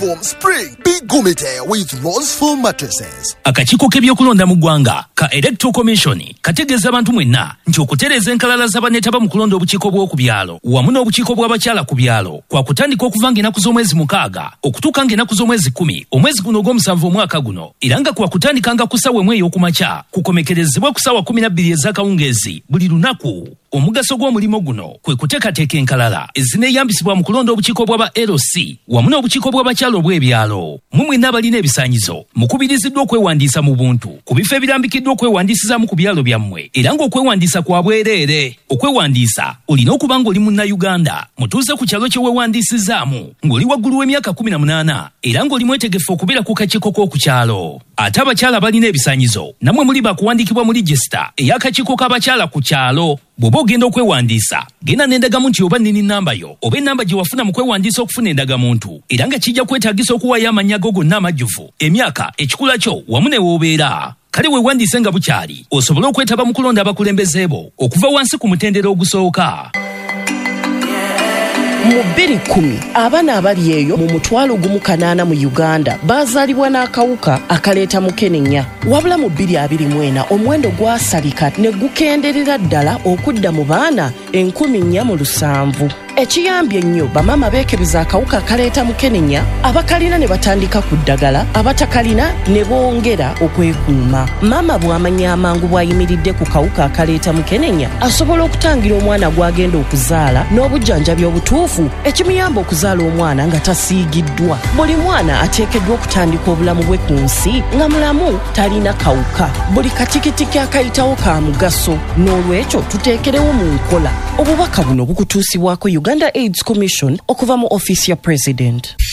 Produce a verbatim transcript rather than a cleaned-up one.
Foam Spring. Be gumite with Rose Foam mattresses. Akakiiko k'ebyokulonda mu ggwanga ka Electoral Commission kategeeza abantu mwenna nti okutereeza enkalala z'abanetaba mu kulonda obukiiko bw'oku byalo wamu n'obukiiko bw'abakyala ku byalo kwa kutandika okuva ng'ennaku z'omwezi mukaaga okutuuka ng'ennaku z'omwezi kkumi omwezi guno ogw'omusanvu omwaka guno era nga kwa kutandikanga ku ssaawa emu ey'okumakya kukomekerezebwa ku ssaawa kkumi na bbiri ez'akawungeezi buli lunaku. Omugaso gw'omulimo guno kwe kuteekateeka enkalala ezineeyambisibwa mu kulonda obukiiko bw'aba L C wamu n'obukiiko bw'abakyala obw'ebyalo. Mu mwenna abalina ebisaanyizo mukubiriziddwa okwewandiisa mu buntu ku bifo ebirambikiddwa okwewandiisizaamu ku byalo byammwe era ng'okwewandiisa kwa bwereere. Okwewandiisa olina okuba ng'oli munnayuganda mutuuze ku kyalo kye weewandiisizaamu ng'oli waggulu w'emyaka kkumi na munaana era ng'oli mwetegefu okubeera ku kakiiko k'oku kyalo. Ate abakyala balina ebisaanyizo nammwe muli bakuwandiikibwa mu ligisita ey'akakiiko k'abakyala ku kyalo. Bw'oba ogenda okwewandiisa genda n'endagamu nti oba nnini nnamba yo oba ennamba gye wafuna mu kwewandiisa okufuna endagamuntu era nga kijja kwetaagisa okuwaayo amannya go gonna amajjuvu emyaka ekikula kyo wamu ne w'obeera. Kale weewandiise nga bukyali osobole okwetaba mu kulonda abakulembeze bo okuva wansi ku mutendera ogusooka. Mu bbiri kkumi abaana abali eyo mu mutwalo gumu kanaana mu Uganda baazaalibwa n'akawuka akaleeta mukenenya wabula mu bbiri abiri mu ena omuwendo gwasalika ne gukenderera ddala okudda mu baana enkumi nnya mu lusanvu. Ekiyambye ennyo bamaama beekebeza akawuka akaleeta mukenenya abakalina ne batandika ku ddagala abatakalina ne bongera okwekuuma. Maama bw'amanya amangu bw'ayimiridde ku kawuka akaleeta mukenenya asobola okutangira omwana gw'agenda okuzaala n'obujjanjabi obutuufu ekimuyamba okuzaala omwana nga tasiigiddwa. Buli mwana ateekeddwa okutandika obulamu bwe ku nsi nga mulamu talina kawuka. Buli katikitiki akayitawo ka mugaso n'olwekyo tuteekerewo mu nkola. Obubaka buno bukutuusibwako Uganda AIDS Commission okuva mu Office ya President.